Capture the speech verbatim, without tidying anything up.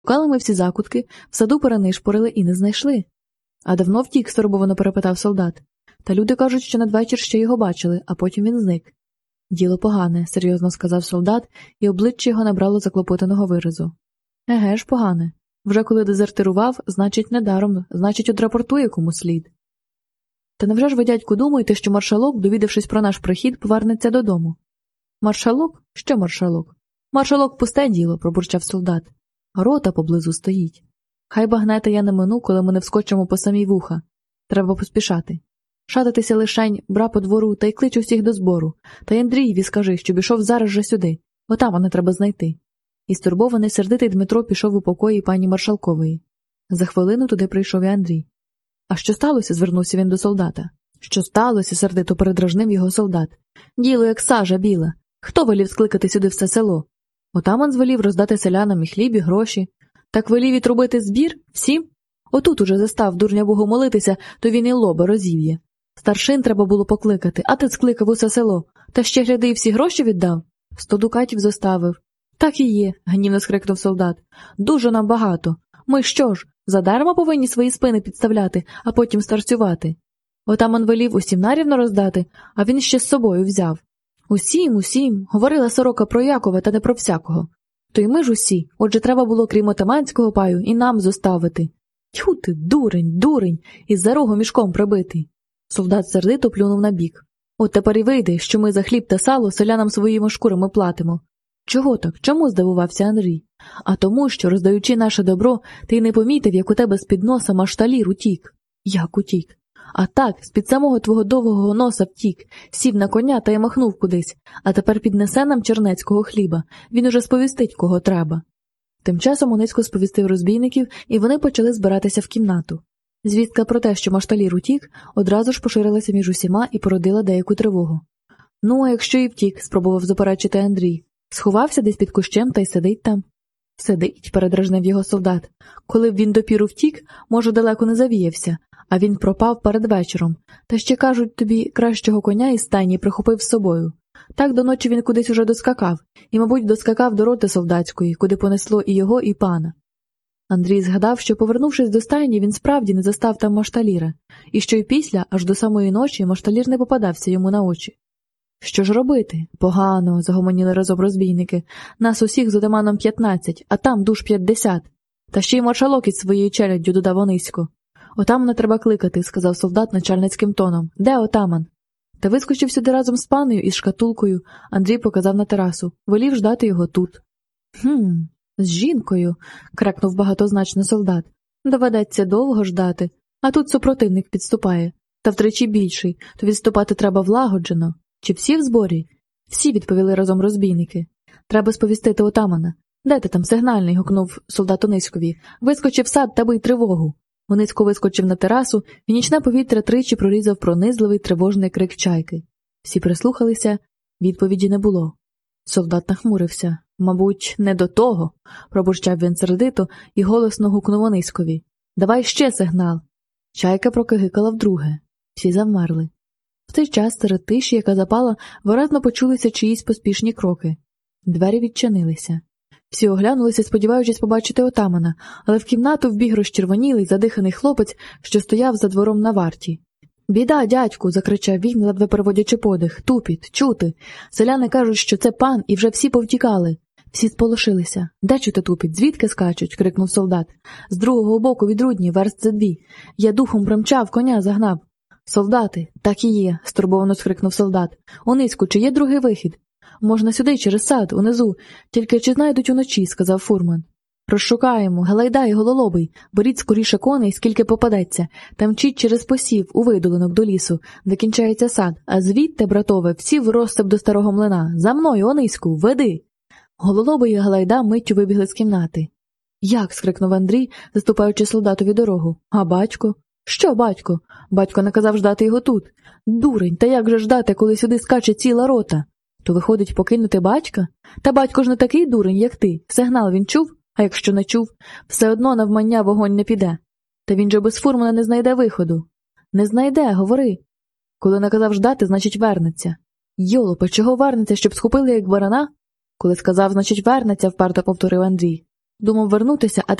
Шукали ми всі закутки, в саду перенишпорили і не знайшли. А давно втік, стурбовано перепитав солдат. Та люди кажуть, що надвечір ще його бачили, а потім він зник. Діло погане, серйозно сказав солдат, і обличчя його набрало заклопотаного виразу. Еге ж, погане. Вже коли дезертирував, значить недаром, значить одрапортує кому слід. Та невже ж ви, дядьку, думаєте, що маршалок, довідавшись про наш прихід, повернеться додому? Маршалок? Що маршалок? Маршалок пусте діло, пробурчав солдат. Рота поблизу стоїть. Хай багнета я не мину, коли ми не вскочимо по самій вуха. Треба поспішати. Шататися лишень, бра по двору, та й кличу всіх до збору. Та й Андрієві скажи, щоб ішов зараз же сюди. Отамана треба знайти. І стурбований сердитий Дмитро пішов у покої пані Маршалкової. За хвилину туди прийшов і Андрій. А що сталося? Звернувся він до солдата. Що сталося? Сердито передражнив його солдат. Діло як сажа біла. Хто велів скликати сюди все село? Отаман звелів роздати селянам і хліб, і гроші. Так велів і трубити збір? Всім? Отут уже застав дурня Богу молитися, то він і лоба розів'є. Старшин треба було покликати, а ти скликав усе село. Та ще, гляди, і всі гроші віддав? Сто дукатів зоставив. Так і є, гнівно скрикнув солдат. Дуже нам багато. Ми що ж, задарма повинні свої спини підставляти, а потім старцювати? Отаман велів усім нарівно роздати, а він ще з собою взяв. Усім, усім, говорила сорока про Якова та не про всякого. То й ми ж усі, отже треба було крім отаманського паю і нам зоставити. Тьху ти, дурень, дурень, із за рогу мішком прибитий. Солдат сердито плюнув на бік. От тепер і вийде, що ми за хліб та сало селянам своїми шкурами платимо. Чого так? Чому? Здивувався Андрій. А тому, що, роздаючи наше добро, ти й не помітив, як у тебе з-під носа машталір утік. Як утік? А так, з-під самого твого довгого носа втік, сів на коня та й махнув кудись, а тепер піднесе нам чернецького хліба, він уже сповістить, кого треба. Тим часом Уницько сповістив розбійників, і вони почали збиратися в кімнату. Звістка про те, що машталір утік, одразу ж поширилася між усіма і породила деяку тривогу. Ну, а якщо і втік, спробував заперечити Андрій. Сховався десь під кущем та й сидить там. Сидить, передражнив його солдат. Коли б він допіру втік, може, далеко не завіявся, а він пропав перед вечором. Та ще, кажуть, тобі кращого коня із стайні прихопив з собою. Так до ночі він кудись уже доскакав, і, мабуть, доскакав до роти солдатської, куди понесло і його, і пана. Андрій згадав, що, повернувшись до стайні, він справді не застав там машталіра, і що й після, аж до самої ночі, машталір не попадався йому на очі. Що ж робити? Погано, загомоніли разом розбійники. Нас усіх з отаманом п'ятнадцять, а там душ п'ятдесят. Та ще й маршалок із своєю челяддю, додав Онисько. Отамана треба кликати, сказав солдат начальницьким тоном. Де отаман? Та вискочив сюди разом з паною із шкатулкою. Андрій показав на терасу. Волів ждати його тут. Хм, з жінкою, крикнув багатозначно солдат. Доведеться довго ждати. А тут супротивник підступає. Та втричі більший, то відступати треба влагоджено. Чи всі в зборі? Всі, відповіли разом розбійники. Треба сповістити отамана. Де ти там, сигнальний? Гукнув солдат Ониськові. Вискочив в сад та бий тривогу. Онисько вискочив на терасу, і нічне повітря тричі прорізав пронизливий тривожний крик чайки. Всі прислухалися, відповіді не було. Солдат нахмурився. Мабуть, не до того, пробурчав він сердито і голосно гукнув Ониськові. Давай ще сигнал. Чайка прокигикала вдруге. Всі завмерли. В цей час серед тиші, яка запала, виразно почулися чиїсь поспішні кроки. Двері відчинилися. Всі оглянулися, сподіваючись побачити отамана, але в кімнату вбіг розчервонілий, задиханий хлопець, що стояв за двором на варті. «Біда, дядьку!» – закричав він, ледве переводячи подих. «Тупіт! Чути! Селяни кажуть, що це пан, і вже всі повтікали!» Всі сполошилися. «Де чути тупіт? Звідки скачуть?» – крикнув солдат. «З другого боку від Рудні, верст за дві. Я духом примчав, коня загнав». «Солдати, так і є!» – стурбовано скрикнув солдат. «Ониську, чи є другий вихід?» «Можна сюди, через сад, унизу. Тільки чи знайдуть уночі?» – сказав фурман. «Розшукаємо, Галайдай, гололобий, беріть скоріше коней, скільки попадеться, та мчіть через посів, у видолинок до лісу, де кінчається сад, а звідти, братове, всі в розсип до старого млина. За мною, Ониську, веди!» Гололобий і Галайда миттю вибігли з кімнати. «Як?» – скрикнув Андрій, заступаючи солдатові дорогу. «А батько?» «Що батько? Батько наказав ждати його тут. Дурень, та як же ждати, коли сюди скаче ціла рота? То виходить покинути батька? Та батько ж не такий дурень, як ти. Сигнал він чув? А якщо не чув, все одно навмання вогонь не піде. Та він же без фурмана не знайде виходу». «Не знайде, говори». «Коли наказав ждати, значить вернеться». «Йолопе, чого вернеться, щоб схопили як барана?» «Коли сказав, значить вернеться», – вперто повторив Андрій. Думав вернутися, а